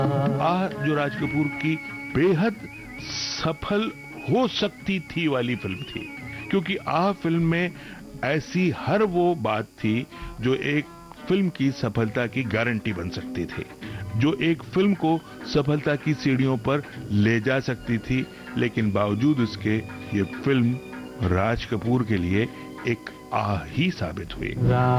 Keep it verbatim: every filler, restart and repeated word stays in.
आ जो राज कपूर की बेहद सफल हो सकती थी वाली फिल्म थी, क्योंकि आ फिल्म में ऐसी हर वो बात थी जो एक फिल्म की सफलता की गारंटी बन सकती थी, जो एक फिल्म को सफलता की सीढ़ियों पर ले जा सकती थी। लेकिन बावजूद उसके ये फिल्म राज कपूर के लिए एक आ ही साबित हुई।